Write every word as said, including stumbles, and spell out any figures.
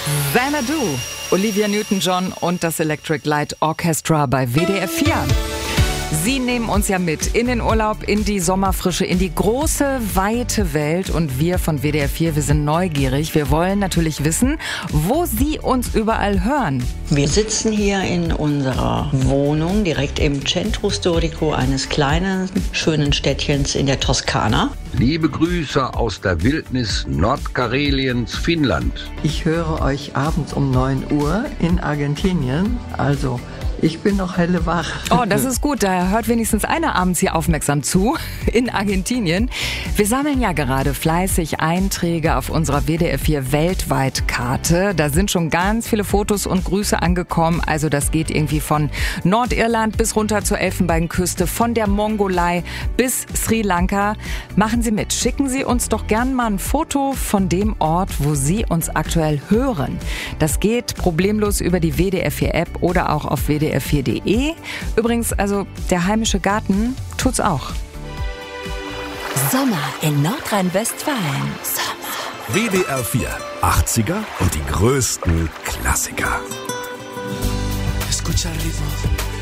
Xanadu, Olivia Newton-John und das Electric Light Orchestra bei W D R vier. Sie nehmen uns ja mit in den Urlaub, in die Sommerfrische, in die große, weite Welt. Und wir von W D R vier, wir sind neugierig. Wir wollen natürlich wissen, wo Sie uns überall hören. Wir sitzen hier in unserer Wohnung direkt im Centro Storico eines kleinen, schönen Städtchens in der Toskana. Liebe Grüße aus der Wildnis Nordkareliens, Finnland. Ich höre euch abends um neun Uhr in Argentinien, also ich bin noch hellewach. Oh, das ist gut. Da hört wenigstens einer abends hier aufmerksam zu in Argentinien. Wir sammeln ja gerade fleißig Einträge auf unserer W D R vier Weltweit-Karte. Da sind schon ganz viele Fotos und Grüße angekommen. Also das geht irgendwie von Nordirland bis runter zur Elfenbeinküste, von der Mongolei bis Sri Lanka. Machen Sie mit. Schicken Sie uns doch gern mal ein Foto von dem Ort, wo Sie uns aktuell hören. Das geht problemlos über die W D R vier App oder auch auf w d r vier punkt de. Übrigens, also der heimische Garten tut's auch. Sommer in Nordrhein-Westfalen. Sommer. W D R vier, achtziger und die größten Klassiker. Escucha el ritmo.